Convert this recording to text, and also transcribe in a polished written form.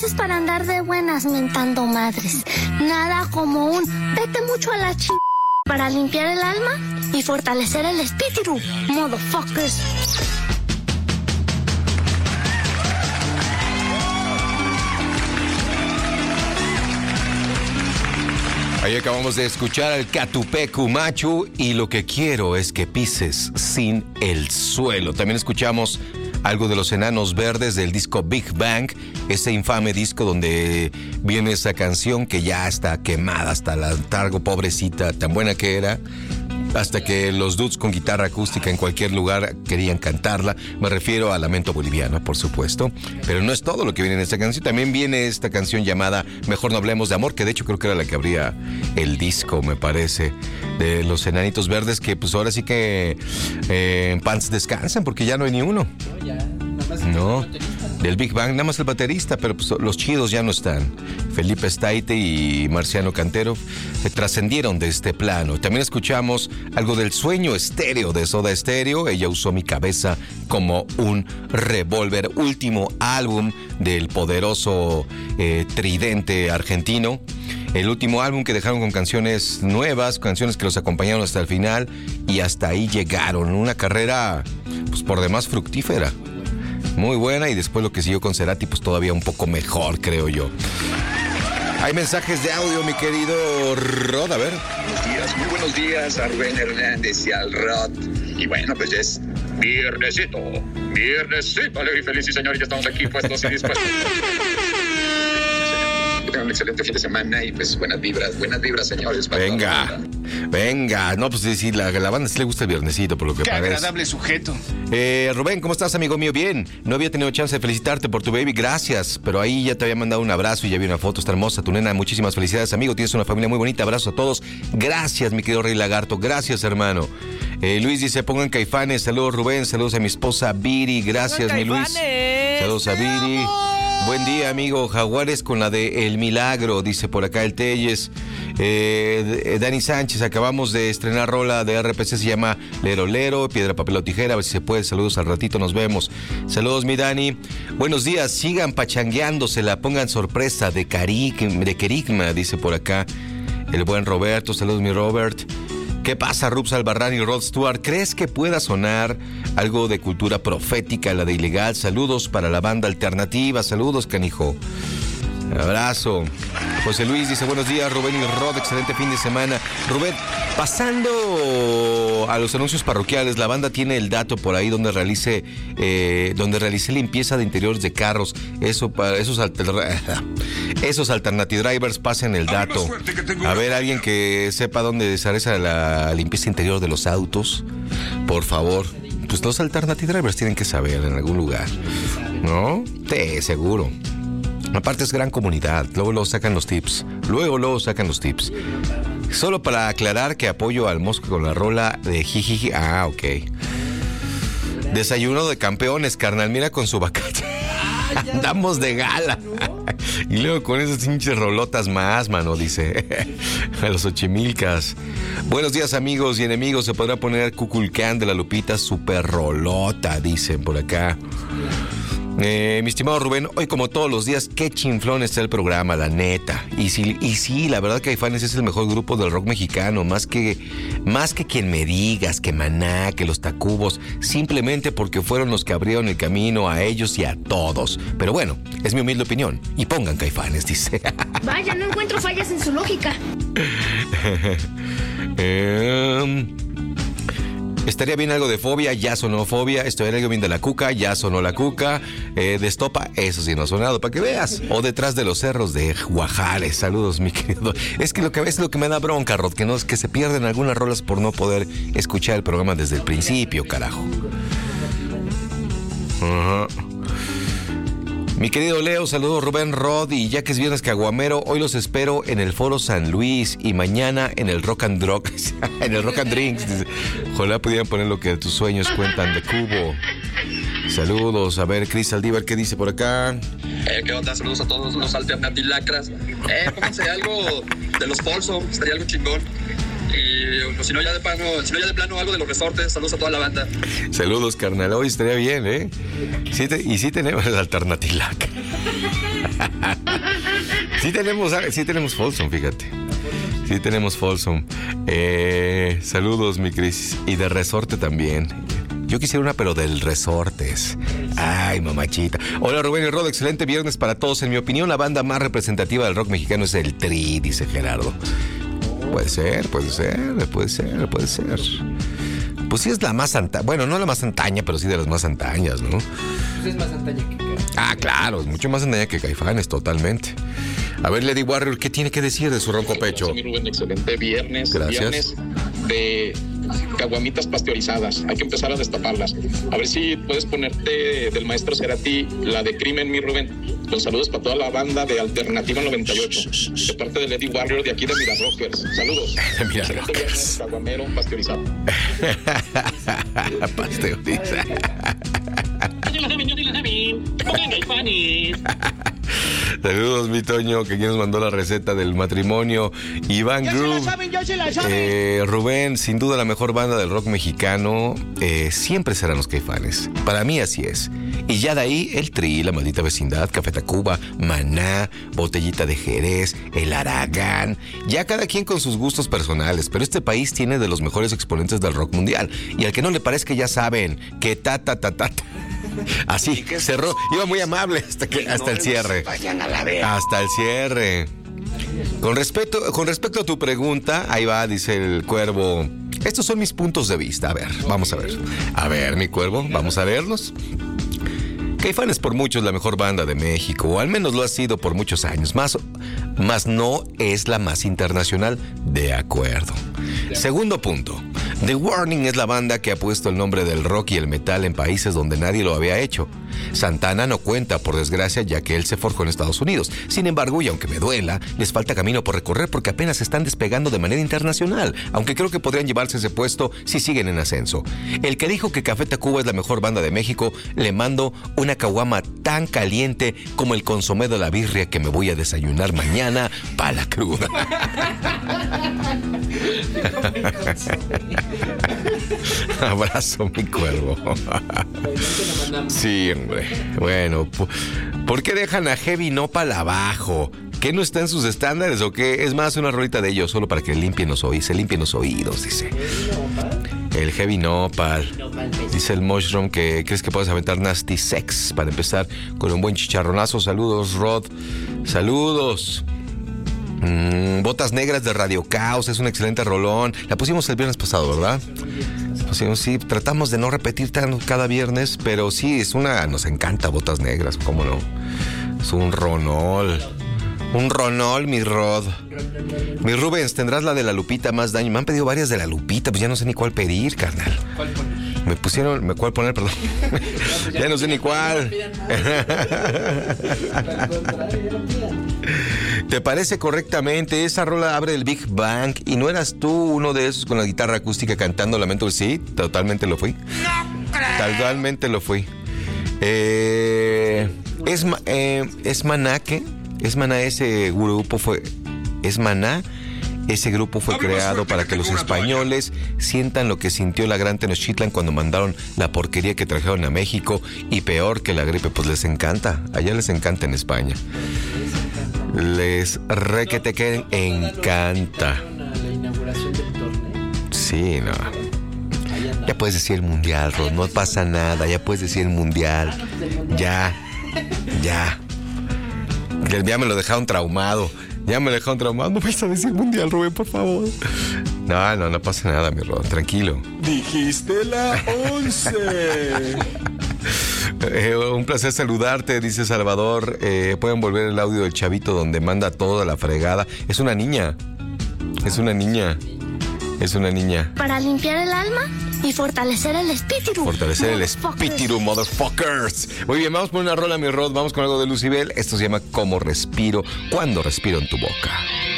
haces para andar de buenas mentando madres. Nada como un vete mucho a la para limpiar el alma y fortalecer el espíritu, motherfuckers. Ahí acabamos de escuchar al Catupecu Machu y lo que quiero es que pises sin el suelo. También escuchamos algo de los Enanos Verdes del disco Big Bang, ese infame disco donde viene esa canción que ya está quemada hasta la targo, pobrecita, tan buena que era, hasta que los dudes con guitarra acústica en cualquier lugar querían cantarla. Me refiero a Lamento Boliviano, por supuesto, pero no es todo lo que viene en esta canción. También viene esta canción llamada Mejor no hablemos de amor, que de hecho creo que era la que abría el disco, me parece, de los Enanitos Verdes, que pues ahora sí que en pants descansan porque ya no hay ni uno. No, del Big Bang, nada más el baterista, pero pues los chidos ya no están. Felipe Staite y Marciano Cantero trascendieron de este plano. También escuchamos algo del Sueño Estéreo de Soda Stereo. Ella usó mi cabeza como un revólver, último álbum del poderoso tridente argentino. El último álbum que dejaron con canciones nuevas, canciones que los acompañaron hasta el final y hasta ahí llegaron. Una carrera pues por demás fructífera. Muy buena, y después lo que siguió con Cerati, pues todavía un poco mejor, creo yo. Hay mensajes de audio, mi querido Rod, a ver. Buenos días, muy buenos días a Rubén Hernández y al Rod. Y bueno, pues ya es viernesito, alegre y feliz, y señor, ya estamos aquí puestos y dispuestos. Que tengan un excelente fin de semana y pues buenas vibras, señores. Venga, no, pues sí, la banda sí le gusta el viernesito, por lo que parece. Qué agradable sujeto. Rubén, ¿cómo estás, amigo mío? Bien, no había tenido chance de felicitarte por tu baby, gracias, pero ahí ya te había mandado un abrazo y ya vi una foto, está hermosa tu nena, muchísimas felicidades, amigo, tienes una familia muy bonita, abrazo a todos, gracias, mi querido Rey Lagarto, gracias, hermano. Luis dice, pongan Caifanes, saludos Rubén, saludos a mi esposa Viri, gracias, mi Luis. Saludos a Viri. Buen día, amigo. Jaguares con la de El Milagro, dice por acá el Telles. Dani Sánchez, acabamos de estrenar rola de RPC, se llama Lero Lero, Piedra, Papel o Tijera, a ver si se puede. Saludos, al ratito nos vemos. Saludos, mi Dani. Buenos días, sigan pachangueándosela, pongan sorpresa de Kerigma, dice por acá el buen Roberto. Saludos, mi Robert. ¿Qué pasa, Rubs Albarrán y Rod Stewart? ¿Crees que pueda sonar algo de cultura profética, la de Ilegal? Saludos para la banda alternativa. Saludos, canijo. Abrazo. José Luis dice, buenos días, Rubén y Rod, excelente fin de semana. Rubén, pasando a los anuncios parroquiales, la banda tiene el dato por ahí donde realicé limpieza de interiores de carros. Esos Alternative Drivers, pasen el dato. A ver, alguien que sepa dónde se realiza la limpieza interior de los autos, por favor. Pues los Alternative Drivers tienen que saber en algún lugar, ¿no? Sí, seguro. Aparte es gran comunidad, luego sacan los tips. Solo para aclarar que apoyo al Mosco con la rola de Jijiji. Ah, ok. Desayuno de campeones, carnal, mira con su bacacha. Andamos de gala. Y luego con esas pinches rolotas más, mano, dice. A los Ochimilcas. Buenos días, amigos y enemigos. Se podrá poner Cuculcán de la Lupita, super rolota, dicen por acá. Mi estimado Rubén, hoy como todos los días, qué chinflón está el programa, la neta. Y sí, la verdad que Caifanes es el mejor grupo del rock mexicano, más que quien me digas, que Maná, que los Tacubos, simplemente porque fueron los que abrieron el camino a ellos y a todos. Pero bueno, es mi humilde opinión. Y pongan Caifanes, dice. Vaya, no encuentro fallas en su lógica. Estaría bien algo de Fobia, ya sonó Fobia. Estaría algo bien de La Cuca, ya sonó La Cuca. De Estopa, eso sí no ha sonado, para que veas. O Detrás de los Cerros de Guajales. Saludos, mi querido. Es que lo que me da bronca, Rod, que se pierden algunas rolas por no poder escuchar el programa desde el principio, carajo. Mi querido Leo, saludos Rubén, Rod, y ya que es viernes caguamero, hoy los espero en el Foro San Luis y mañana en el Rock and Drugs, en el Rock and Drinks. Ojalá pudieran poner lo que tus sueños cuentan de Cubo. Saludos, a ver, Cris Aldívar, ¿qué dice por acá? ¿Qué onda? Saludos a todos los alternatilacras. Pónganse algo de los Folsom, estaría algo chingón. Y pues, si no ya de plano algo de los resortes. Saludos a toda la banda. Saludos, carnal. Hoy estaría bien, ¿eh? Sí tenemos el Alternatilac. Sí tenemos Folsom, fíjate. Sí tenemos Folsom. Saludos, mi Cris. Y de resorte también. Yo quisiera una, pero del Resortes. Ay, mamachita. Hola, Rubén y Rod, excelente viernes para todos. En mi opinión, la banda más representativa del rock mexicano es el Tri, dice Gerardo. Puede ser. Pues sí es la más antaña. Bueno, no la más antaña, pero sí de las más antañas, ¿no? Pues es más antaña que Caifanes. Ah, claro, es mucho más antaña que Caifanes, totalmente. A ver, Lady Warrior, ¿qué tiene que decir de su ronco pecho? Mi Rubén, excelente viernes. Gracias. Viernes de caguamitas pasteurizadas. Hay que empezar a destaparlas. A ver si puedes ponerte del maestro Cerati la de Crimen, mi Rubén. Con saludos para toda la banda de Alternativa 98. De parte de Lady Warrior de aquí de Mirarockers. Saludos. Mirarockers. Caguamero pasteurizado. Pasteurizado. Saludos, mi Toño, que quien nos mandó la receta del matrimonio. Iván Groove. Rubén, sin duda la mejor banda del rock mexicano siempre serán los Caifanes. Para mí así es. Y ya de ahí el Tri, La Maldita Vecindad, Café Tacuba, Maná, Botellita de Jerez, El Aragán. Ya cada quien con sus gustos personales, pero este país tiene de los mejores exponentes del rock mundial. Y al que no le parezca, ya saben que así, cerró. Iba muy amable hasta el cierre. Hasta el cierre. Con respecto a tu pregunta, ahí va, dice el Cuervo. Estos son mis puntos de vista. A ver, vamos a ver. A ver, mi Cuervo, vamos a verlos. Caifanes por muchos la mejor banda de México, o al menos lo ha sido por muchos años. Más no es la más internacional. De acuerdo. Segundo punto. The Warning es la banda que ha puesto el nombre del rock y el metal en países donde nadie lo había hecho. Santana no cuenta, por desgracia, ya que él se forjó en Estados Unidos. Sin embargo, y aunque me duela, les falta camino por recorrer porque apenas se están despegando de manera internacional, aunque creo que podrían llevarse ese puesto si siguen en ascenso. El que dijo que Café Tacuba es la mejor banda de México, le mando una caguama tan caliente como el consomé de la birria que me voy a desayunar mañana para la cruda. Abrazo, mi Cuervo. Sí, hombre. Bueno, ¿por qué dejan a Heavy Nopal abajo? ¿Qué no está en sus estándares o qué? Es más, una rolita de ellos solo para que se limpien los oídos, dice. El Heavy Nopal. Dice el Mushroom que crees que puedes aventar Nasty Sex para empezar con un buen chicharronazo. Saludos, Rod. Saludos. Botas Negras de Radio Caos, es un excelente rolón. La pusimos el viernes pasado, ¿verdad? Sí, tratamos de no repetir cada viernes, pero sí, nos encanta Botas Negras, ¿cómo no? Es un ronol. Un ronol, mi Rod. Mi Rubens, tendrás la de la Lupita más daño. Me han pedido varias de la Lupita, pues ya no sé ni cuál pedir, carnal. ¿Cuál poner? Me pusieron, ¿cuál poner? Perdón. Ya no sé ni cuál. ¿Te parece correctamente? Esa rola abre el Big Bang y no eras tú uno de esos con la guitarra acústica cantando Lamento. Sí, totalmente lo fui. Totalmente lo fui. Es Maná, ¿qué? Es Maná, ese grupo fue... Es Maná. Ese grupo fue creado para que los españoles sientan lo que sintió la gran Tenochtitlan cuando mandaron la porquería que trajeron a México, y peor que la gripe, pues les encanta. Allá les encanta en España. Les requete encanta. Sí, no. Ya puedes decir el mundial, Rod, no pasa nada. Ya puedes decir el mundial. Ya me lo dejaron traumado. No vais a decir mundial, Rubén, por favor. No pasa nada, mi Rod, tranquilo. Dijiste la 11. Un placer saludarte, dice Salvador. Pueden volver el audio del chavito donde manda toda la fregada. Es una niña. Para limpiar el alma y fortalecer el espíritu. Motherfuckers. Muy bien, vamos por una rola, mi Rod. Vamos con algo de Lucibel. Esto se llama Cómo Respiro, cuando respiro en tu boca.